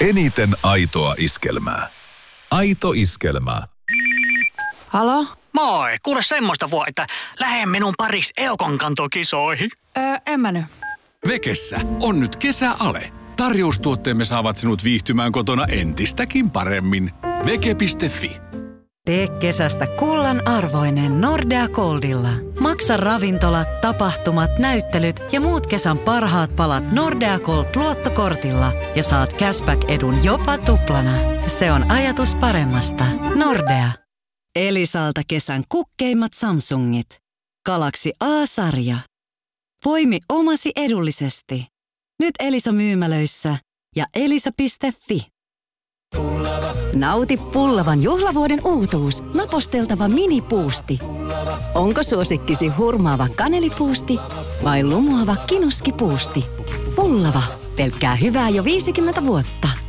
eniten aitoa iskelmää. Aito iskelmä. Halo? Moi, kuule semmoista että lähde minun pariksi Eukon-kantokisoihin. En mä nyt. Vekessä on nyt kesäale. Tarjoustuotteemme saavat sinut viihtymään kotona entistäkin paremmin. Veke.fi. Tee kesästä kullan arvoinen Nordea Goldilla. Maksa ravintolat, tapahtumat, näyttelyt ja muut kesän parhaat palat Nordea Gold-luottokortilla ja saat cashback-edun jopa tuplana. Se on ajatus paremmasta. Nordea. Elisalta kesän kukkeimmat Samsungit. Galaxy A-sarja. Poimi omasi edullisesti. Nyt Elisa-myymälöissä ja elisa.fi. Nauti Pullavan juhlavuoden uutuus, naposteltava minipuusti. Onko suosikkisi hurmaava kanelipuusti vai lumoava kinuskipuusti? Pullava, pelkkää hyvää jo 50 vuotta.